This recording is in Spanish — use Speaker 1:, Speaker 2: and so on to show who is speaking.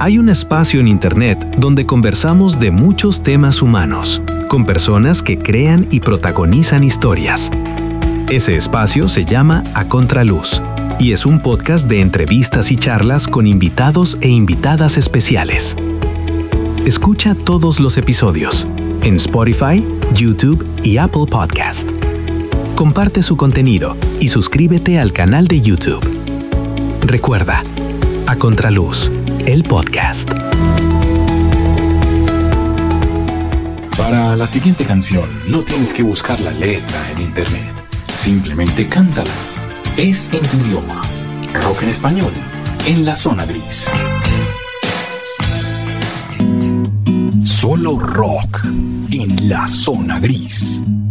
Speaker 1: Hay un espacio en Internet donde conversamos de muchos temas humanos, con personas que crean y protagonizan historias. Ese espacio se llama A Contraluz y es un podcast de entrevistas y charlas con invitados e invitadas especiales. Escucha todos los episodios en Spotify, YouTube y Apple Podcast. Comparte su contenido y suscríbete al canal de YouTube. Recuerda, A Contraluz, el podcast.
Speaker 2: Para la siguiente canción no tienes que buscar la letra en internet. Simplemente cántala. Es en tu idioma. Rock en español. En la zona gris. Solo rock en la zona gris.